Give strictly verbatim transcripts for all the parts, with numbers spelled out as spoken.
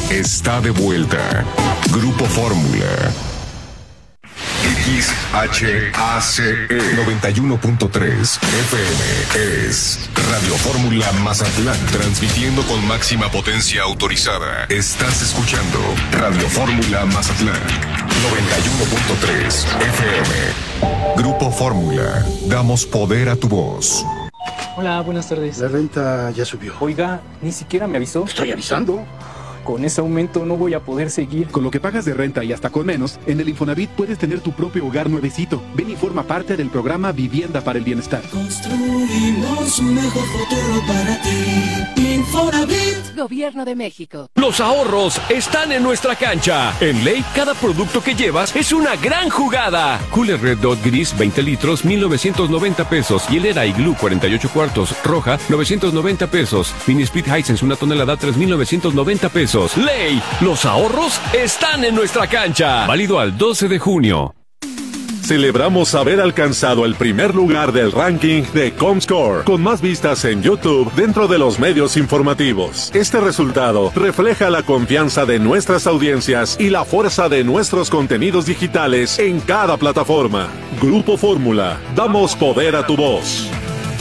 está de vuelta. Grupo Fórmula. X H A C E noventa y uno punto tres F M es Radio Fórmula Mazatlán, transmitiendo con máxima potencia autorizada. Estás escuchando Radio Fórmula Mazatlán noventa y uno punto tres F M. Grupo Fórmula, damos poder a tu voz. Hola, buenas tardes. La renta ya subió. Oiga, ni siquiera me avisó. Estoy avisando. Con ese aumento no voy a poder seguir. Con lo que pagas de renta y hasta con menos, en el Infonavit puedes tener tu propio hogar nuevecito. Ven y forma parte del programa Vivienda para el Bienestar. Construimos un mejor futuro para ti. Infonavit. Gobierno de México. Los ahorros están en nuestra cancha. En Ley, cada producto que llevas es una gran jugada. Cooler Red Dot Gris veinte litros, mil novecientos noventa pesos. Hielera Igloo cuarenta y ocho cuartos, roja, novecientos noventa pesos. Mini Split Hisense una tonelada, tres mil novecientos noventa pesos. Ley, los ahorros están en nuestra cancha. Válido al doce de junio. Celebramos haber alcanzado el primer lugar del ranking de Comscore, con más vistas en YouTube dentro de los medios informativos. Este resultado refleja la confianza de nuestras audiencias y la fuerza de nuestros contenidos digitales en cada plataforma. Grupo Fórmula, damos poder a tu voz.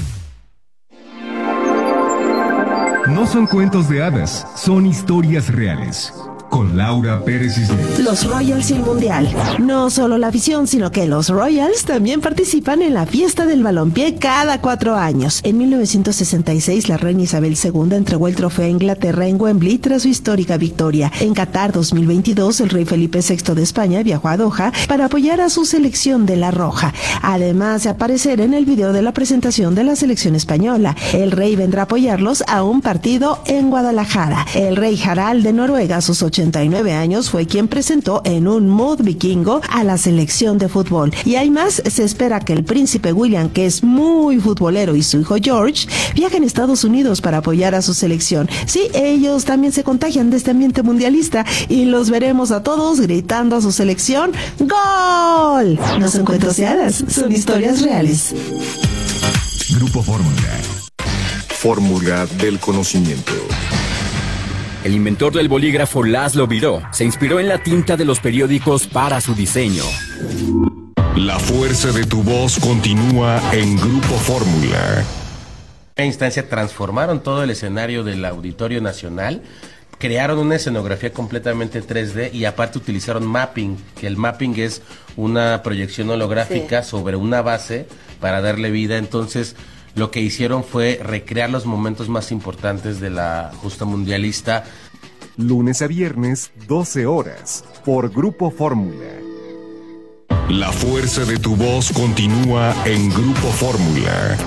No son cuentos de hadas, son historias reales. Con Laura Pérez Cisneros. Los Royals y el Mundial. No solo la afición, sino que los Royals también participan en la fiesta del balompié cada cuatro años. En mil novecientos sesenta y seis, la reina Isabel segunda entregó el trofeo a Inglaterra en Wembley tras su histórica victoria. En Qatar dos mil veintidós, el rey Felipe sexto de España viajó a Doha para apoyar a su selección de la Roja. Además de aparecer en el video de la presentación de la selección española, el rey vendrá a apoyarlos a un partido en Guadalajara. El rey Harald de Noruega, a sus ochenta y nueve años, fue quien presentó en un mood vikingo a la selección de fútbol. Y hay más, se espera que el príncipe William, que es muy futbolero, y su hijo George viajen a Estados Unidos para apoyar a su selección. Sí, ellos también se contagian de este ambiente mundialista y los veremos a todos gritando a su selección ¡Gol! No son cuentos de hadas, son historias reales. Grupo Fórmula. Fórmula del conocimiento. El inventor del bolígrafo Laszlo Biró se inspiró en la tinta de los periódicos para su diseño. La fuerza de tu voz continúa en Grupo Fórmula. En instancia transformaron todo el escenario del Auditorio Nacional, crearon una escenografía completamente tres D y aparte utilizaron mapping, que el mapping es una proyección holográfica sí. sobre una base para darle vida. Entonces lo que hicieron fue recrear los momentos más importantes de la justa mundialista. Lunes a viernes, doce horas, por Grupo Fórmula. La fuerza de tu voz continúa en Grupo Fórmula.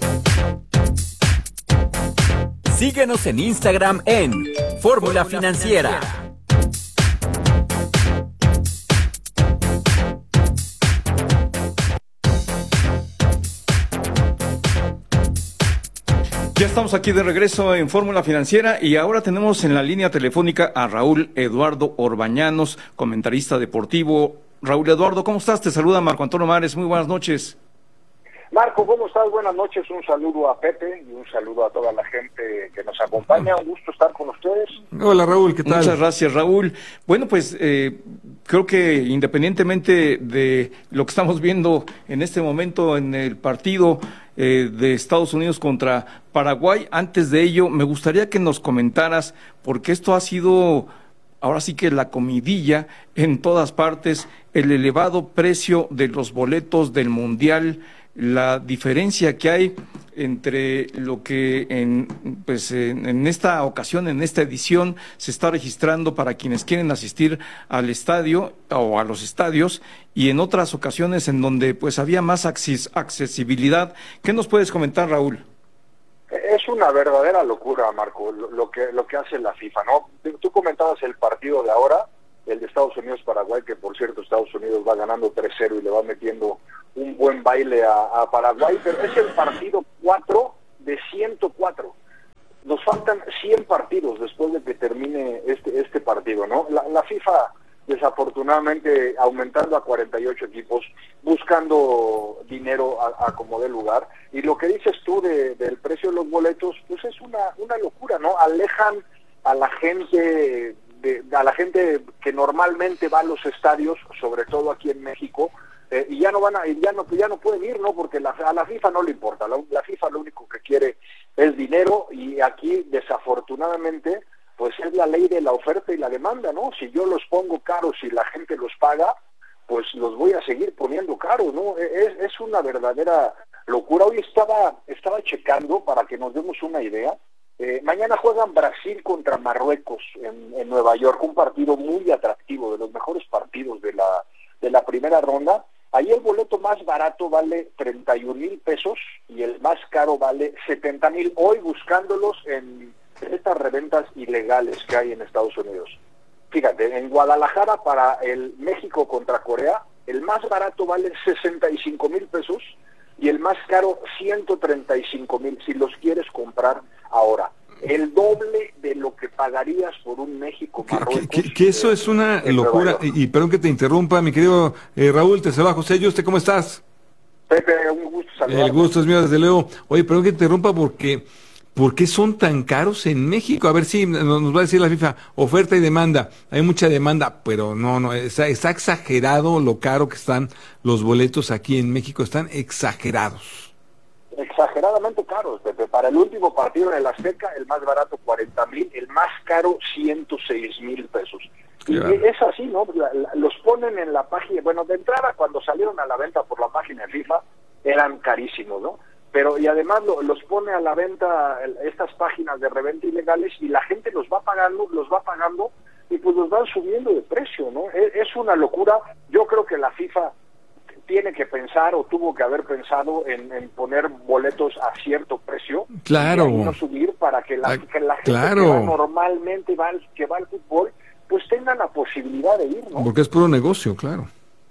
Síguenos en Instagram en Fórmula Financiera. Ya estamos aquí de regreso en Fórmula Financiera y ahora tenemos en la línea telefónica a Raúl Eduardo Orbañanos, comentarista deportivo. Raúl Eduardo, ¿cómo estás? Te saluda Marco Antonio Mares, muy buenas noches. Marco, ¿cómo estás? Buenas noches, un saludo a Pepe y un saludo a toda la gente que nos acompaña, un gusto estar con ustedes. Hola Raúl, ¿qué tal? Muchas gracias Raúl. Bueno, pues eh, creo que independientemente de lo que estamos viendo en este momento en el partido eh, de Estados Unidos contra Paraguay, antes de ello me gustaría que nos comentaras, porque esto ha sido ahora sí que la comidilla en todas partes, el elevado precio de los boletos del Mundial, la diferencia que hay entre lo que en pues en, en esta ocasión, en esta edición, se está registrando para quienes quieren asistir al estadio o a los estadios, y en otras ocasiones en donde pues había más acces, accesibilidad. ¿Qué nos puedes comentar, Raúl? Es una verdadera locura, Marco, lo, lo que lo que hace la FIFA, ¿no? Tú comentabas el partido de ahora, el de Estados Unidos-Paraguay, que por cierto Estados Unidos va ganando tres cero y le va metiendo un buen baile a, a Paraguay, pero es el partido cuatro de ciento cuatro. Nos faltan cien partidos después de que termine este este partido, ¿no? La, la FIFA, desafortunadamente, aumentando a cuarenta y ocho equipos, buscando dinero a, a como dé lugar, y lo que dices tú de, del precio de los boletos, pues es una, una locura, ¿no? Alejan a la gente de, a la gente que normalmente va a los estadios, sobre todo aquí en México, eh, y ya no van a, ya no, ya no pueden ir, ¿no? Porque la, a la FIFA no le importa, la, la FIFA lo único que quiere es dinero, y aquí desafortunadamente pues es la ley de la oferta y la demanda, ¿no? Si yo los pongo caros y la gente los paga, pues los voy a seguir poniendo caros, ¿no? Es, es una verdadera locura. Hoy estaba, estaba checando para que nos demos una idea. Eh, mañana juegan Brasil contra Marruecos en, en Nueva York, un partido muy atractivo, de los mejores partidos de la, de la primera ronda. Ahí el boleto más barato vale treinta y un mil pesos y el más caro vale setenta mil. Hoy buscándolos en estas reventas ilegales que hay en Estados Unidos. Fíjate, en Guadalajara para el México contra Corea, el más barato vale sesenta y cinco mil pesos y el más caro ciento treinta y cinco mil si los quieres comprar ahora. El doble de lo que pagarías por un México-Marruecos. Que, que, que eso eh, es una locura. Y, y perdón que te interrumpa, mi querido eh, Raúl, te saluda José Yuste, ¿cómo estás? Pepe, un gusto saludarte. El gusto es mío, desde luego. Oye, perdón que te interrumpa porque... ¿Por qué son tan caros en México? A ver si nos va a decir la FIFA, oferta y demanda. Hay mucha demanda, pero no, no, está, está exagerado lo caro que están los boletos aquí en México, están exagerados. Exageradamente caros, Pepe. Para el último partido en el Azteca, el más barato cuarenta mil, el más caro ciento seis mil pesos. Y claro, es así, ¿no? La, la, los ponen en la página, bueno, de entrada cuando salieron a la venta por la página de FIFA, eran carísimos, ¿no? Pero y además lo, los pone a la venta estas páginas de reventa ilegales y la gente los va pagando, los va pagando y pues los van subiendo de precio, ¿no? Es, es una locura. Yo creo que la FIFA tiene que pensar o tuvo que haber pensado en, en poner boletos a cierto precio, claro, y no subir para que la, que la gente claro, que va normalmente va al, que va al fútbol pues tenga la posibilidad de ir, ¿no? Porque es puro negocio, claro.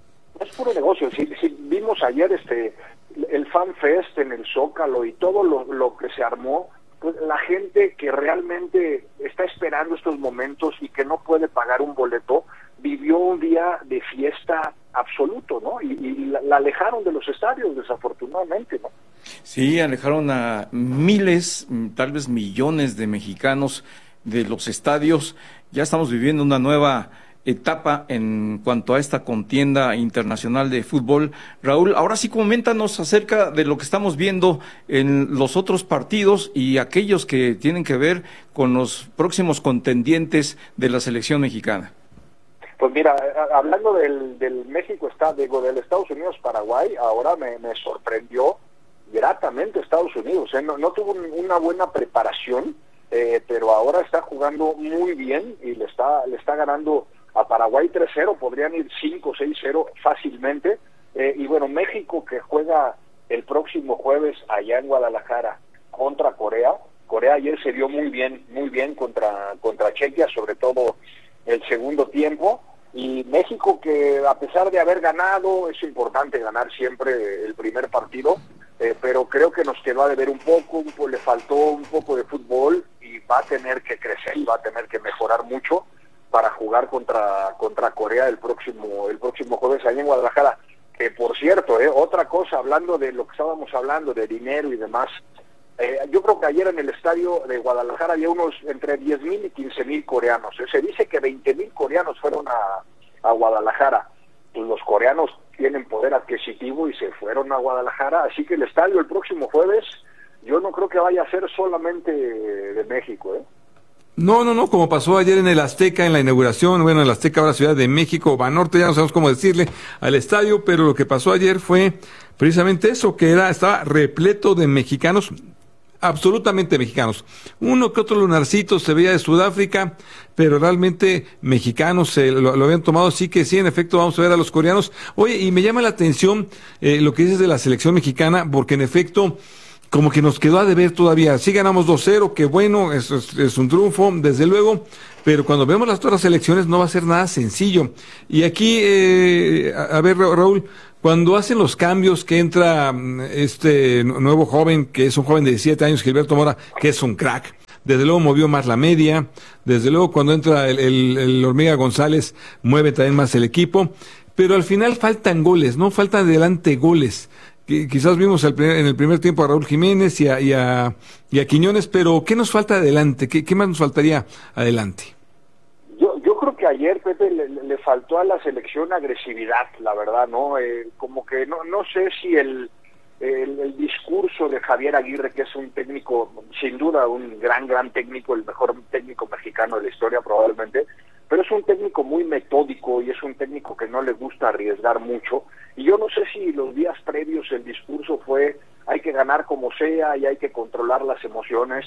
Es puro negocio. Si, si vimos ayer este el Fan Fest en el Zócalo y todo lo, lo que se armó, pues la gente que realmente está esperando estos momentos y que no puede pagar un boleto, vivió un día de fiesta absoluto, ¿no? Y, y la, la alejaron de los estadios, desafortunadamente, ¿no? Sí, alejaron a miles, tal vez millones de mexicanos de los estadios. Ya estamos viviendo una nueva etapa en cuanto a esta contienda internacional de fútbol. Raúl, ahora sí coméntanos acerca de lo que estamos viendo en los otros partidos y aquellos que tienen que ver con los próximos contendientes de la selección mexicana. Pues mira, hablando del, del México, está, digo, del Estados Unidos-Paraguay, ahora me, me sorprendió gratamente Estados Unidos, ¿eh? no, no tuvo una buena preparación, eh, pero ahora está jugando muy bien y le está, le está ganando a Paraguay tres cero, podrían ir cinco seis cero fácilmente, eh, y bueno, México que juega el próximo jueves allá en Guadalajara contra Corea. Corea ayer se vio muy bien, muy bien contra, contra Chequia, sobre todo el segundo tiempo, y México que a pesar de haber ganado, es importante ganar siempre el primer partido, eh, pero creo que nos quedó a deber un poco, un po- le faltó un poco de fútbol y va a tener que crecer y va a tener que mejorar mucho para jugar contra contra Corea el próximo el próximo jueves allá en Guadalajara. Que por cierto, eh, otra cosa, hablando de lo que estábamos hablando, de dinero y demás, eh, yo creo que ayer en el estadio de Guadalajara había unos entre diez mil y quince mil coreanos. Eh, se dice que veinte mil coreanos fueron a, a Guadalajara. Pues los coreanos tienen poder adquisitivo y se fueron a Guadalajara, así que el estadio el próximo jueves yo no creo que vaya a ser solamente de México, ¿eh? No, no, no, como pasó ayer en el Azteca, en la inauguración, bueno, el Azteca ahora Ciudad de México, Banorte, ya no sabemos cómo decirle al estadio, pero lo que pasó ayer fue precisamente eso, que era estaba repleto de mexicanos, absolutamente mexicanos. Uno que otro lunarcito se veía de Sudáfrica, pero realmente mexicanos eh, lo, lo habían tomado, sí que sí, en efecto, vamos a ver a los coreanos. Oye, y me llama la atención eh, lo que dices de la selección mexicana, porque en efecto, como que nos quedó a deber todavía. Sí ganamos dos cero, que bueno, es, es, es un triunfo, desde luego, pero cuando vemos las otras elecciones no va a ser nada sencillo. Y aquí, eh, a, a ver, Raúl, cuando hacen los cambios, que entra este nuevo joven, que es un joven de diecisiete años, Gilberto Mora, que es un crack, desde luego movió más la media, desde luego cuando entra el, el, el Hormiga González, mueve también más el equipo, pero al final faltan goles, ¿no? Faltan adelante goles. Quizás vimos el primer, en el primer tiempo a Raúl Jiménez y a, y a, y a Quiñones, pero ¿qué nos falta adelante? ¿Qué, qué más nos faltaría adelante? Yo, yo creo que ayer, Pepe, le, le faltó a la selección agresividad, la verdad, ¿no? Eh, como que no, no sé si el, el, el discurso de Javier Aguirre, que es un técnico, sin duda un gran, gran técnico, el mejor técnico mexicano de la historia probablemente, pero es un técnico muy metódico y es un técnico que no le gusta arriesgar mucho. Y yo no sé si los días previos el discurso fue hay que ganar como sea y hay que controlar las emociones,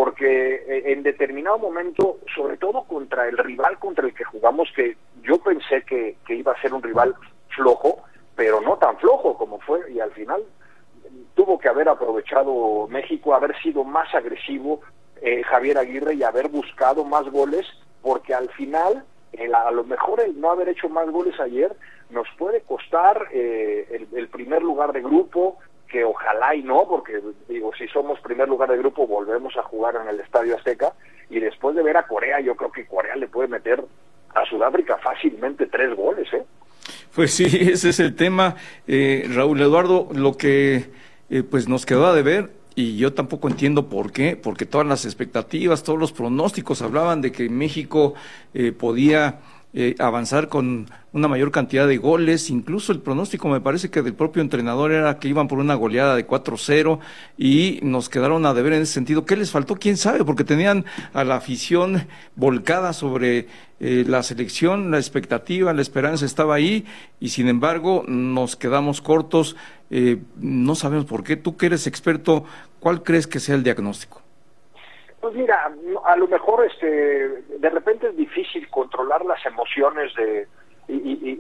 porque en determinado momento, sobre todo contra el rival contra el que jugamos, que yo pensé que, que iba a ser un rival flojo, pero no tan flojo como fue, y al final tuvo que haber aprovechado México, haber sido más agresivo eh, Javier Aguirre y haber buscado más goles, porque al final, el, a lo mejor el no haber hecho más goles ayer nos puede costar eh, el, el primer lugar de grupo, que ojalá y no, porque digo, si somos primer lugar de grupo volvemos a jugar en el Estadio Azteca, y después de ver a Corea, yo creo que Corea le puede meter a Sudáfrica fácilmente tres goles, ¿eh? Pues sí, ese es el tema, eh, Raúl Eduardo, lo que eh, pues nos quedó a deber. Y yo tampoco entiendo por qué, porque todas las expectativas, todos los pronósticos hablaban de que México eh, podía eh, avanzar con una mayor cantidad de goles, incluso el pronóstico me parece que del propio entrenador era que iban por una goleada de cuatro cero y nos quedaron a deber en ese sentido. ¿Qué les faltó? ¿Quién sabe? Porque tenían a la afición volcada sobre eh, la selección, la expectativa, la esperanza estaba ahí y sin embargo nos quedamos cortos. Eh, no sabemos por qué. Tú que eres experto, ¿cuál crees que sea el diagnóstico? Pues mira, a lo mejor este, de repente es difícil controlar las emociones de y,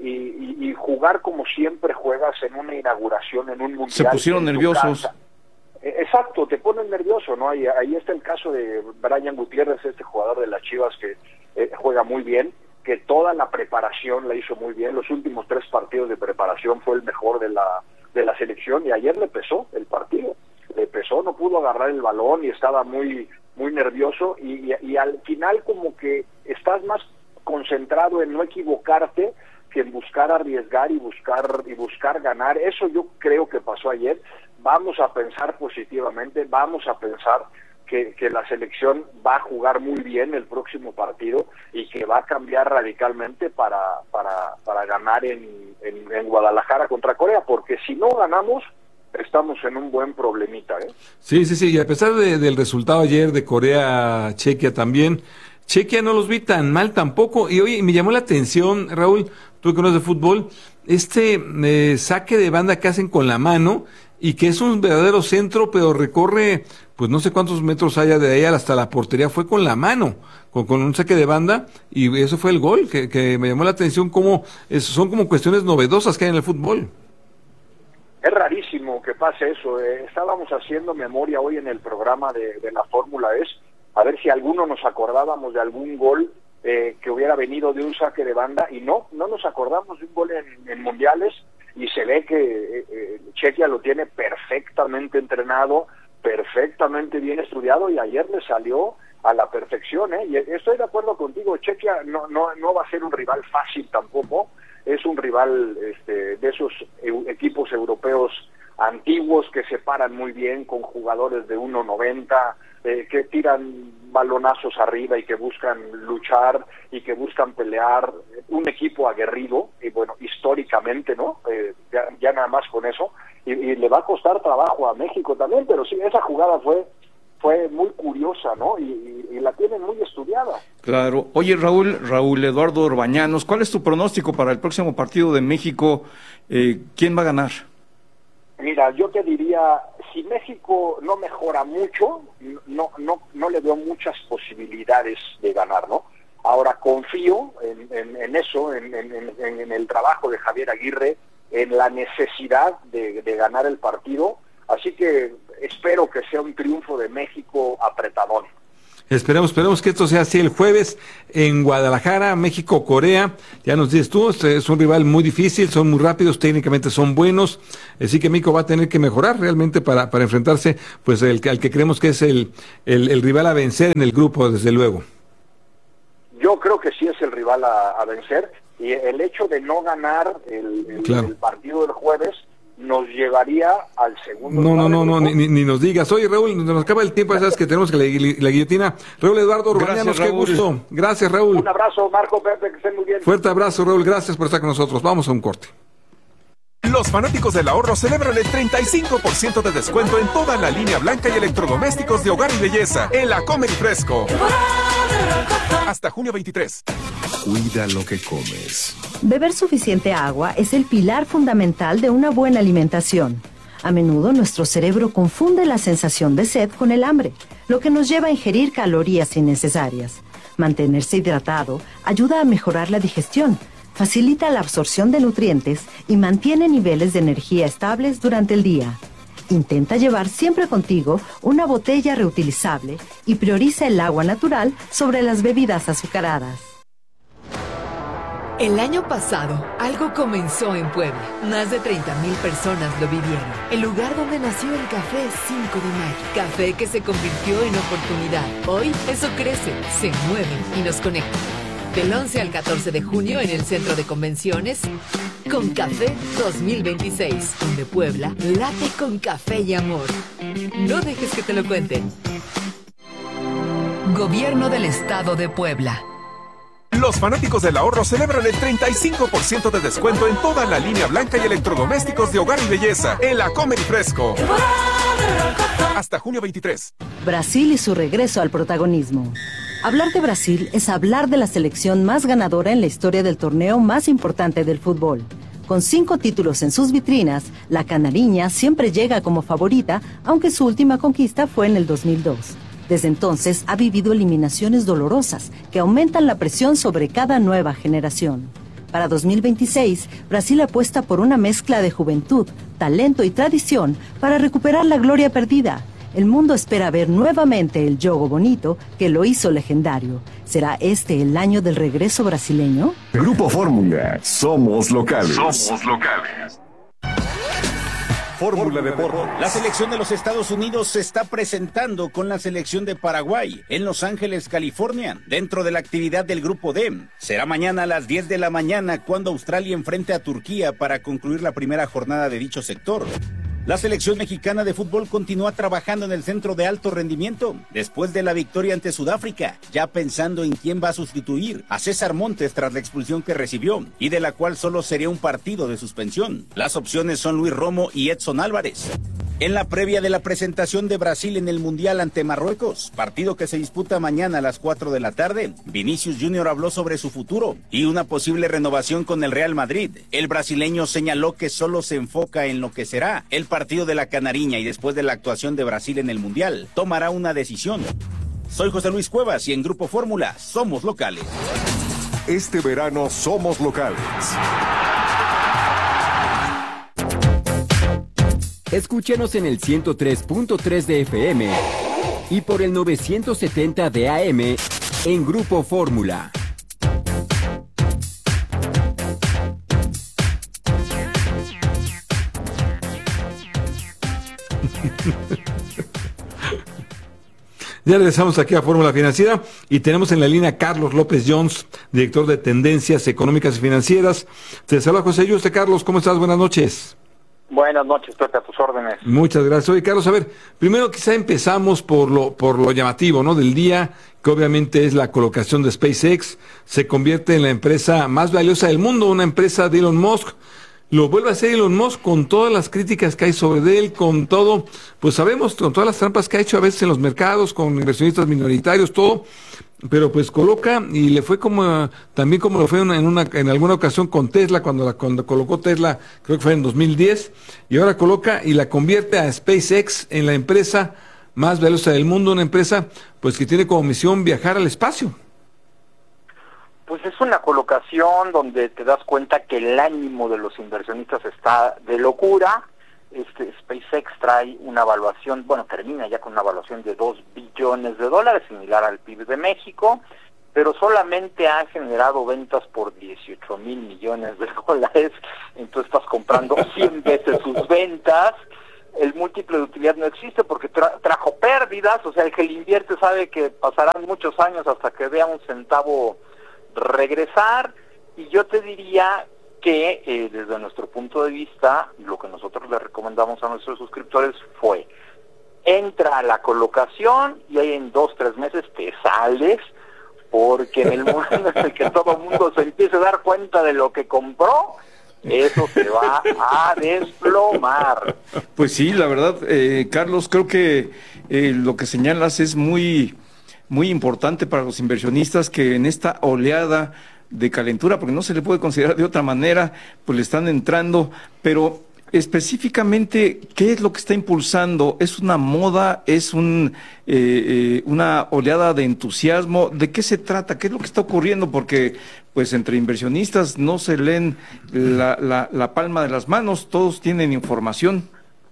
y, y, y jugar como siempre juegas en una inauguración, en un mundial. Se pusieron nerviosos. Casa. Exacto, te ponen nervioso, ¿no? Ahí, ahí está el caso de Brian Gutiérrez, este jugador de las Chivas que eh, juega muy bien, que toda la preparación la hizo muy bien. Los últimos tres partidos de preparación fue el mejor de la de la selección y ayer le pesó el partido, le pesó, no pudo agarrar el balón y estaba muy muy nervioso y, y, y al final como que estás más concentrado en no equivocarte que en buscar arriesgar y buscar y buscar ganar. Eso yo creo que pasó ayer. Vamos a pensar positivamente, vamos a pensar que, que la selección va a jugar muy bien el próximo partido y que va a cambiar radicalmente para para, para ganar en, en, en Guadalajara contra Corea, porque si no ganamos estamos en un buen problemita, ¿eh? Sí, sí, sí, y a pesar de, del resultado ayer de Corea-Chequia también, Chequia no los vi tan mal tampoco, y oye, me llamó la atención, Raúl, tú que conoces de fútbol, este eh, saque de banda que hacen con la mano, y que es un verdadero centro, pero recorre, pues no sé cuántos metros haya de ahí hasta la portería, fue con la mano, con, con un saque de banda, y eso fue el gol, que, que me llamó la atención, cómo es, son como cuestiones novedosas que hay en el fútbol. Es rarísimo que pase eso. Eh, estábamos haciendo memoria hoy en el programa de, de la Fórmula E S, a ver si alguno nos acordábamos de algún gol eh, que hubiera venido de un saque de banda, y no, no nos acordamos de un gol en, en mundiales, y se ve que eh, eh, Chequia lo tiene perfectamente entrenado, perfectamente bien estudiado, y ayer le salió a la perfección, ¿eh? Y estoy de acuerdo contigo, Chequia no, no, no va a ser un rival fácil tampoco. Es un rival este, de esos e- equipos europeos antiguos que se paran muy bien con jugadores de uno noventa, eh, que tiran balonazos arriba y que buscan luchar y que buscan pelear. Un equipo aguerrido, y bueno, históricamente, ¿no? Eh, ya, ya nada más con eso. Y, y le va a costar trabajo a México también, pero sí, esa jugada fue fue muy curiosa, ¿no? Y, y, y la tienen muy estudiada. Claro. Oye, Raúl, Raúl Eduardo Orbañanos, ¿cuál es tu pronóstico para el próximo partido de México? Eh, ¿Quién va a ganar? Mira, yo te diría, si México no mejora mucho, no no no le veo muchas posibilidades de ganar, ¿no? Ahora confío en, en, en eso, en, en, en, en el trabajo de Javier Aguirre, en la necesidad de, de ganar el partido, así que espero que sea un triunfo de México apretadón. Esperemos, esperemos que esto sea así el jueves en Guadalajara, México-Corea. Ya nos dices tú, este es un rival muy difícil, son muy rápidos, técnicamente son buenos, así que México va a tener que mejorar realmente para, para enfrentarse pues el, al que creemos que es el, el, el rival a vencer en el grupo, desde luego. Yo creo que sí es el rival a, a vencer, y el hecho de no ganar el, el, claro. el partido del jueves nos llevaría al segundo. No, no, lugar no, del no, grupo. ni, ni nos digas. Oye, Raúl, nos acaba el tiempo, ya sabes que tenemos que la, la guillotina. Raúl Eduardo Urbanianos, qué gusto. Gracias, Raúl. Un abrazo, Marco, Pepe, que estén muy bien. Fuerte abrazo, Raúl, gracias por estar con nosotros. Vamos a un corte. Los fanáticos del ahorro celebran el treinta y cinco por ciento de descuento en toda la línea blanca y electrodomésticos de hogar y belleza en la Comer y Fresco. Hasta junio veintitrés. Cuida lo que comes. Beber suficiente agua es el pilar fundamental de una buena alimentación. A menudo nuestro cerebro confunde la sensación de sed con el hambre, lo que nos lleva a ingerir calorías innecesarias. Mantenerse hidratado ayuda a mejorar la digestión, facilita la absorción de nutrientes y mantiene niveles de energía estables durante el día. Intenta llevar siempre contigo una botella reutilizable y prioriza el agua natural sobre las bebidas azucaradas. El año pasado, algo comenzó en Puebla. Más de treinta mil personas lo vivieron. El lugar donde nació el Café cinco de mayo. Café que se convirtió en oportunidad. Hoy, eso crece, se mueve y nos conecta. Del once al catorce de junio en el Centro de Convenciones, Con Café dos mil veintiséis, donde Puebla late con café y amor. No dejes que te lo cuenten. Gobierno del Estado de Puebla. Los fanáticos del ahorro celebran el treinta y cinco por ciento de descuento en toda la línea blanca y electrodomésticos de hogar y belleza en la Comer y Fresco. Hasta junio veintitrés. Brasil y su regreso al protagonismo. Hablar de Brasil es hablar de la selección más ganadora en la historia del torneo más importante del fútbol. Con cinco títulos en sus vitrinas, la canariña siempre llega como favorita, aunque su última conquista fue en el dos mil dos. Desde entonces ha vivido eliminaciones dolorosas que aumentan la presión sobre cada nueva generación. Para dos mil veintiséis, Brasil apuesta por una mezcla de juventud, talento y tradición para recuperar la gloria perdida. El mundo espera ver nuevamente el Jogo Bonito que lo hizo legendario. ¿Será este el año del regreso brasileño? Grupo Fórmula, somos locales. Somos locales. Fórmula Deportes. La selección de los Estados Unidos se está presentando con la selección de Paraguay en Los Ángeles, California, dentro de la actividad del Grupo D. Será mañana a las diez de la mañana cuando Australia enfrente a Turquía para concluir la primera jornada de dicho sector. La selección mexicana de fútbol continúa trabajando en el centro de alto rendimiento después de la victoria ante Sudáfrica, ya pensando en quién va a sustituir a César Montes tras la expulsión que recibió y de la cual solo sería un partido de suspensión. Las opciones son Luis Romo y Edson Álvarez. En la previa de la presentación de Brasil en el Mundial ante Marruecos, partido que se disputa mañana a las cuatro de la tarde, Vinicius Junior habló sobre su futuro y una posible renovación con el Real Madrid. El brasileño señaló que solo se enfoca en lo que será el partido de la Canariña y después de la actuación de Brasil en el Mundial, tomará una decisión. Soy José Luis Cuevas y en Grupo Fórmula somos locales. Este verano somos locales. Escúchanos en el ciento tres punto tres de F M y por el novecientos setenta de A M en Grupo Fórmula. Ya regresamos aquí a Fórmula Financiera y tenemos en la línea a Carlos López Jones, director de Tendencias Económicas y Financieras. Te saluda José Yuste. Carlos, ¿cómo estás? Buenas noches. Buenas noches, Pepe, a tus órdenes. Muchas gracias. Oye, Carlos, a ver, primero quizá empezamos por lo por lo llamativo, ¿no? Del día, que obviamente es la colocación de SpaceX. Se convierte en la empresa más valiosa del mundo, una empresa de Elon Musk. Lo vuelve a hacer Elon Musk con todas las críticas que hay sobre él, con todo, pues sabemos, con todas las trampas que ha hecho a veces en los mercados, con inversionistas minoritarios, todo, pero pues coloca, y le fue como, también como lo fue en una, en alguna ocasión con Tesla, cuando la, cuando colocó Tesla, creo que fue en dos mil diez, y ahora coloca y la convierte a SpaceX en la empresa más valiosa del mundo, una empresa, pues que tiene como misión viajar al espacio. Pues es una colocación donde te das cuenta que el ánimo de los inversionistas está de locura. Este SpaceX trae una evaluación, bueno, termina ya con una evaluación de dos billones de dólares, similar al P I B de México, pero solamente ha generado ventas por dieciocho mil millones de dólares, entonces estás comprando cien veces sus ventas. El múltiplo de utilidad no existe porque tra trajo pérdidas, o sea, el que le invierte sabe que pasarán muchos años hasta que vea un centavo regresar, y yo te diría que eh, desde nuestro punto de vista, lo que nosotros le recomendamos a nuestros suscriptores fue, entra a la colocación y ahí en dos, tres meses te sales, porque en el momento en el que todo el mundo se empiece a dar cuenta de lo que compró, eso se va a desplomar. Pues sí, la verdad, eh, Carlos, creo que eh, lo que señalas es muy, muy importante para los inversionistas, que en esta oleada de calentura, porque no se le puede considerar de otra manera, pues le están entrando, pero específicamente, ¿qué es lo que está impulsando? ¿Es una moda? ¿Es un, eh, eh, una oleada de entusiasmo? ¿De qué se trata? ¿Qué es lo que está ocurriendo? Porque pues entre inversionistas no se leen la, la, la palma de las manos, todos tienen información.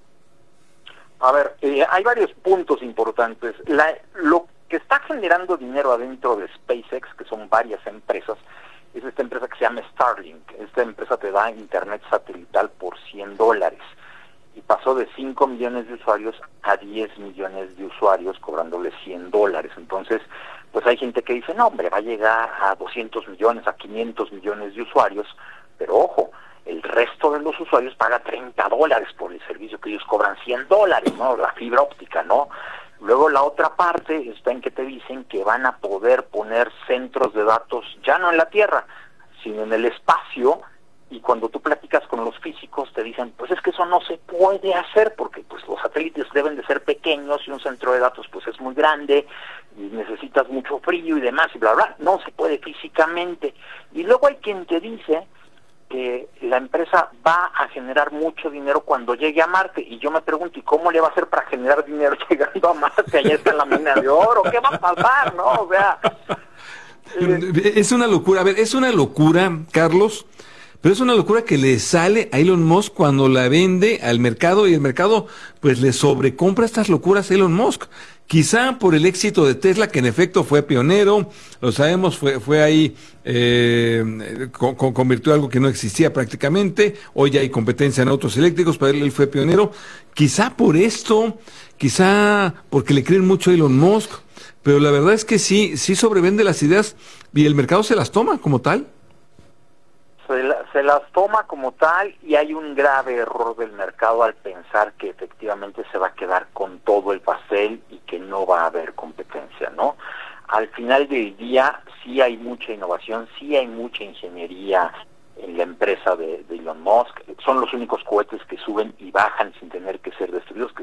A ver, eh, hay varios puntos importantes. La, lo que está generando dinero adentro de SpaceX, que son varias empresas, es esta empresa que se llama Starlink. Esta empresa te da internet satelital por cien dólares y pasó de cinco millones de usuarios a diez millones de usuarios cobrándole cien dólares. Entonces, pues hay gente que dice, no hombre, va a llegar a doscientos millones, a quinientos millones de usuarios, pero ojo, el resto de los usuarios paga treinta dólares por el servicio que ellos cobran cien dólares, ¿no? La fibra óptica, ¿no? Luego la otra parte está en que te dicen que van a poder poner centros de datos ya no en la Tierra, sino en el espacio, y cuando tú platicas con los físicos te dicen, pues es que eso no se puede hacer porque pues los satélites deben de ser pequeños y un centro de datos pues es muy grande y necesitas mucho frío y demás y bla bla, no se puede físicamente. Y luego hay quien te dice que la empresa va a generar mucho dinero cuando llegue a Marte, y yo me pregunto, ¿y cómo le va a hacer para generar dinero llegando a Marte? Allá está la mina de oro, ¿qué va a pasar, no? O sea, eh... es una locura, a ver, es una locura, Carlos, pero es una locura que le sale a Elon Musk cuando la vende al mercado, y el mercado pues le sobrecompra estas locuras a Elon Musk. Quizá por el éxito de Tesla, que en efecto fue pionero, lo sabemos, fue fue ahí, eh, con, con, convirtió algo que no existía prácticamente, hoy ya hay competencia en autos eléctricos, pero él, él fue pionero. Quizá por esto, quizá porque le creen mucho a Elon Musk, pero la verdad es que sí, sí sobrevende las ideas y el mercado se las toma como tal. Se, la, se las toma como tal, y hay un grave error del mercado al pensar que efectivamente se va a quedar con todo el pastel y que no va a haber competencia, ¿no? Al final del día sí hay mucha innovación, sí hay mucha ingeniería en la empresa de, de Elon Musk. Son los únicos cohetes que suben y bajan sin tener que ser destruidos, que